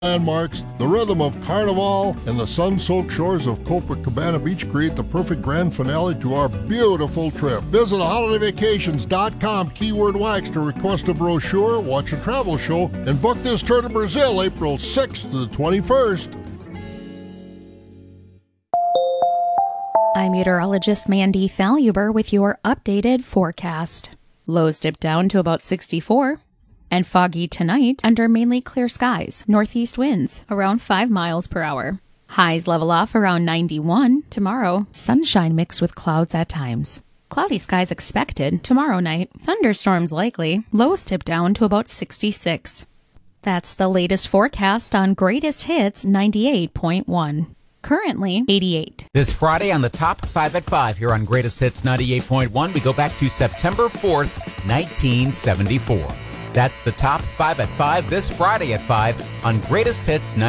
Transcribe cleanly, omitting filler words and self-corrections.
landmarks, the rhythm of Carnival, and the sun-soaked shores of Copacabana Beach create the perfect grand finale to our beautiful trip. Visit holidayvacations.com, keyword wax, to request a brochure, watch a travel show, and book this tour to Brazil April 6th to the 21st. I'm meteorologist Mandy Faluber with your updated forecast. Lows dip down to about 64. And foggy tonight under mainly clear skies. Northeast winds around 5 miles per hour. Highs level off around 91. Tomorrow, sunshine mixed with clouds at times. Cloudy skies expected tomorrow night. Thunderstorms likely. Lows dip down to about 66. That's the latest forecast on Greatest Hits 98.1. Currently 88. This Friday on the Top 5 at 5 here on Greatest Hits 98.1, we go back to September 4th, 1974. That's the Top 5 at 5 this Friday at 5 on Greatest Hits 98.1.